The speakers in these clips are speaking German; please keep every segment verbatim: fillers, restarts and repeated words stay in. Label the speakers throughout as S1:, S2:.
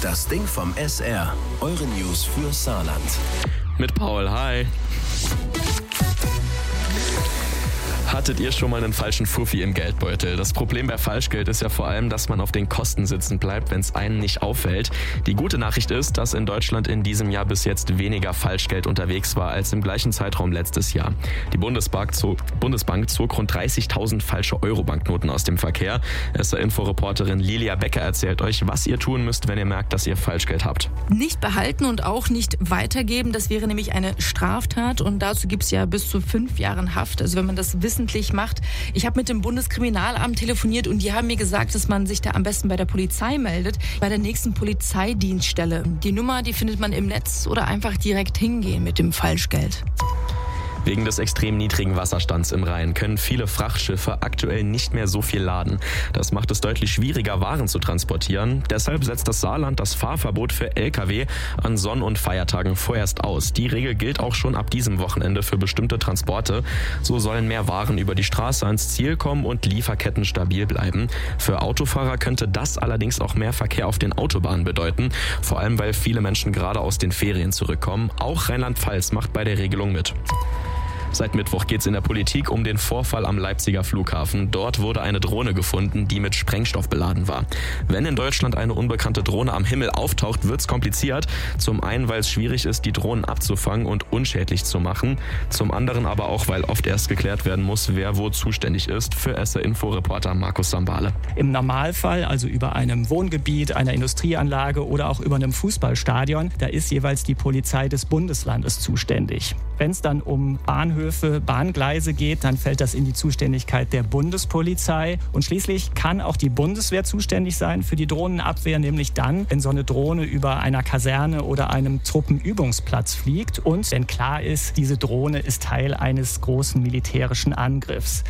S1: Das Ding vom S R. Eure News für Saarland.
S2: Mit Paul, hi. Hattet ihr schon mal einen falschen Fuffi im Geldbeutel? Das Problem bei Falschgeld ist ja vor allem, dass man auf den Kosten sitzen bleibt, wenn es einen nicht auffällt. Die gute Nachricht ist, dass in Deutschland in diesem Jahr bis jetzt weniger Falschgeld unterwegs war als im gleichen Zeitraum letztes Jahr. Die Bundesbank zog, Bundesbank zog rund dreißigtausend falsche Euro-Banknoten aus dem Verkehr. S R-Info-Reporterin Lilia Becker erzählt euch, was ihr tun müsst, wenn ihr merkt, dass ihr Falschgeld habt.
S3: Nicht behalten und auch nicht weitergeben, das wäre nämlich eine Straftat und dazu gibt es ja bis zu fünf Jahren Haft. Also wenn man das wissentlich macht. Ich habe mit dem Bundeskriminalamt telefoniert und die haben mir gesagt, dass man sich da am besten bei der Polizei meldet, bei der nächsten Polizeidienststelle. Die Nummer, die findet man im Netz oder einfach direkt hingehen mit dem Falschgeld.
S2: Wegen des extrem niedrigen Wasserstands im Rhein können viele Frachtschiffe aktuell nicht mehr so viel laden. Das macht es deutlich schwieriger, Waren zu transportieren. Deshalb setzt das Saarland das Fahrverbot für L K W an Sonn- und Feiertagen vorerst aus. Die Regel gilt auch schon ab diesem Wochenende für bestimmte Transporte. So sollen mehr Waren über die Straße ans Ziel kommen und Lieferketten stabil bleiben. Für Autofahrer könnte das allerdings auch mehr Verkehr auf den Autobahnen bedeuten. Vor allem, weil viele Menschen gerade aus den Ferien zurückkommen. Auch Rheinland-Pfalz macht bei der Regelung mit. Seit Mittwoch geht es in der Politik um den Vorfall am Leipziger Flughafen. Dort wurde eine Drohne gefunden, die mit Sprengstoff beladen war. Wenn in Deutschland eine unbekannte Drohne am Himmel auftaucht, wird's kompliziert. Zum einen, weil es schwierig ist, die Drohnen abzufangen und unschädlich zu machen. Zum anderen aber auch, weil oft erst geklärt werden muss, wer wo zuständig ist. Für S R-Info-Reporter Markus Sambale.
S4: Im Normalfall, also über einem Wohngebiet, einer Industrieanlage oder auch über einem Fußballstadion, da ist jeweils die Polizei des Bundeslandes zuständig. Wenn es dann um Bahnhöfe, Bahngleise geht, dann fällt das in die Zuständigkeit der Bundespolizei. Und schließlich kann auch die Bundeswehr zuständig sein für die Drohnenabwehr, nämlich dann, wenn so eine Drohne über einer Kaserne oder einem Truppenübungsplatz fliegt und wenn klar ist, diese Drohne ist Teil eines großen militärischen Angriffs.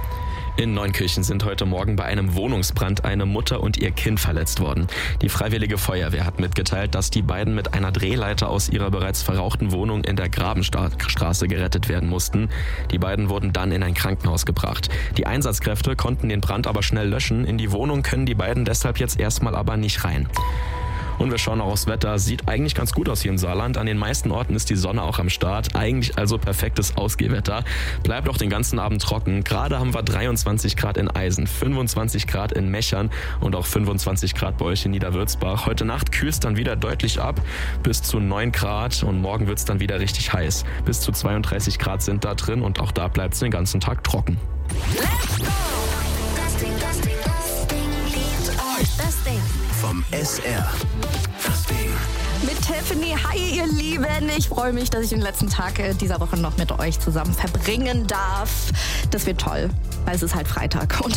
S2: In Neunkirchen sind heute Morgen bei einem Wohnungsbrand eine Mutter und ihr Kind verletzt worden. Die Freiwillige Feuerwehr hat mitgeteilt, dass die beiden mit einer Drehleiter aus ihrer bereits verrauchten Wohnung in der Grabenstraße gerettet werden mussten. Die beiden wurden dann in ein Krankenhaus gebracht. Die Einsatzkräfte konnten den Brand aber schnell löschen. In die Wohnung können die beiden deshalb jetzt erstmal aber nicht rein. Und wir schauen auch aufs Wetter. Sieht eigentlich ganz gut aus hier im Saarland. An den meisten Orten ist die Sonne auch am Start. Eigentlich also perfektes Ausgehwetter. Bleibt auch den ganzen Abend trocken. Gerade haben wir dreiundzwanzig Grad in Eisen, fünfundzwanzig Grad in Mechern und auch fünfundzwanzig Grad bei euch in Niederwürzbach. Heute Nacht kühlt es dann wieder deutlich ab, bis zu neun Grad und morgen wird es dann wieder richtig heiß. Bis zu zweiunddreißig Grad sind da drin und auch da bleibt es den ganzen Tag trocken.
S5: Let's go! Das Ding, das Ding, das Ding liebt euch. Das Ding
S1: vom S R. Das Ding.
S6: Mit Tiffany. Hi, ihr Lieben. Ich freue mich, dass ich den letzten Tag dieser Woche noch mit euch zusammen verbringen darf. Das wird toll, weil es ist halt Freitag. Und